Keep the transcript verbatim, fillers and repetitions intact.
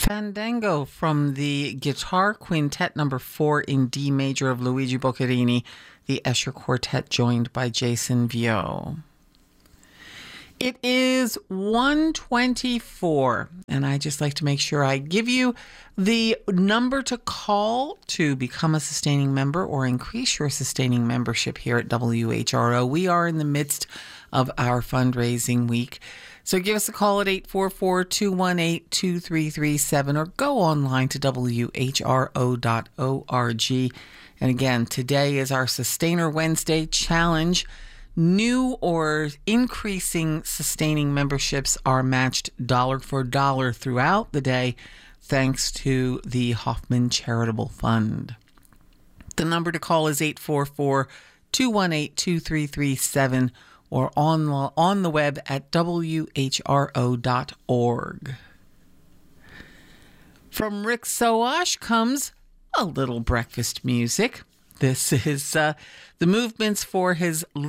Fandango from the Guitar Quintet number four in D major of Luigi Boccherini, the Escher Quartet joined by Jason Vio. It is one twenty-four, and I just like to make sure I give you the number to call to become a sustaining member or increase your sustaining membership here at W H R O. We are in the midst of our fundraising week, so give us a call at eight four four, two one eight, two three three seven or go online to W H R O dot org. And again, today is our Sustainer Wednesday challenge. New or increasing sustaining memberships are matched dollar for dollar throughout the day, thanks to the Hoffman Charitable Fund. The number to call is eight four four, two one eight, two three three seven or on the, on the web at W H R O dot org. From Rick Soash comes a little breakfast music. This is uh, the movements for his